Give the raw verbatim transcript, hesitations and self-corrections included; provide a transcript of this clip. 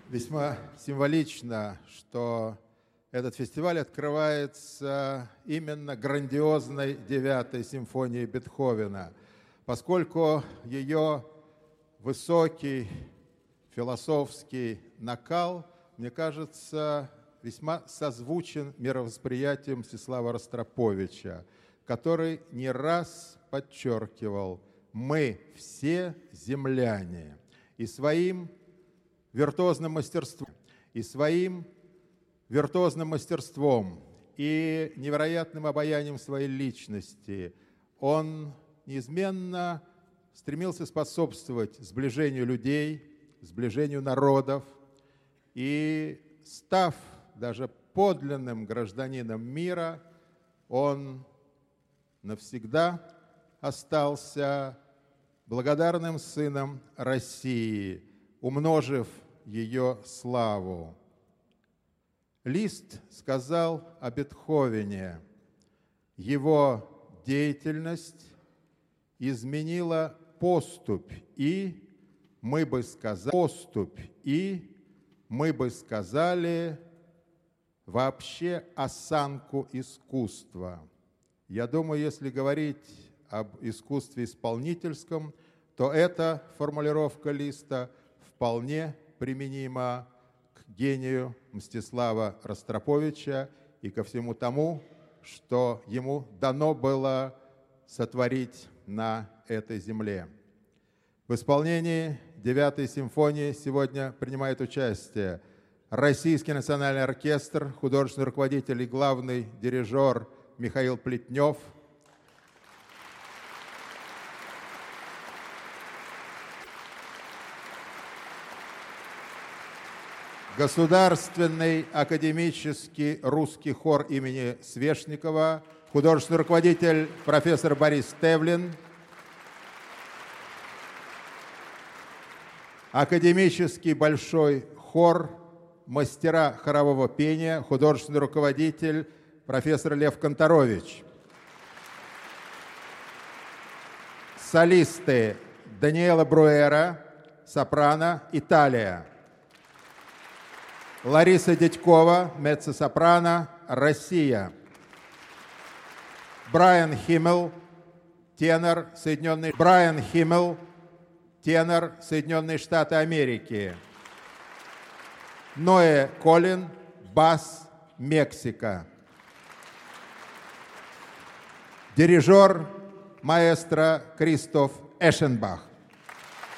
Весьма символично, что этот фестиваль открывается именно грандиозной девятой симфонией Бетховена, поскольку ее высокий философский накал, мне кажется, весьма созвучен мировосприятием Мстислава Ростроповича, который не раз подчеркивал: мы все земляне, и своим виртуозным мастерством, и своим виртуозным мастерством, и невероятным обаянием своей личности он неизменно стремился способствовать сближению людей, сближению народов, и, став даже подлинным гражданином мира, он навсегда остался благодарным сыном России, умножив ее славу. Лист сказал о Бетховене: его деятельность изменила поступь, и мы бы сказали, поступь, и мы бы сказали вообще осанку искусства. Я думаю, если говорить об искусстве исполнительском, то эта формулировка Листа вполне применима к гению Мстислава Ростроповича и ко всему тому, что ему дано было сотворить на этой земле. В исполнении девятой симфонии сегодня принимает участие Российский национальный оркестр, художественный руководитель и главный дирижер Михаил Плетнев, Государственный академический русский хор имени Свешникова, художественный руководитель профессор Борис Тевлин, академический большой хор мастера хорового пения, художественный руководитель профессор Лев Конторович, солисты Даниэла Бруэра, сопрано, Италия, Лариса Дядькова, меццо-сопрано, Россия, Брайан Химмел, тенор, Соединенные Брайан Химмел, тенор, Соединенные Штаты Америки, Ноэ Колин, бас, Мексика, дирижер маэстро Кристоф Эшенбах.